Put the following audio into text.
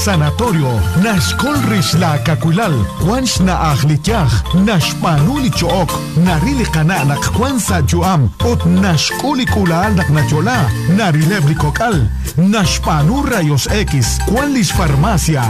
Sanatorio, Nashkol Rishla Kakulal, Wansh na Ahlityach, Nashpanuli Chook, Narili Kana Nakwansa Juam, Ot Nashkuli Kulal Naknachola, Narilebri Kokal, Nashpanu Rayos X, Kwanlis Farmacia,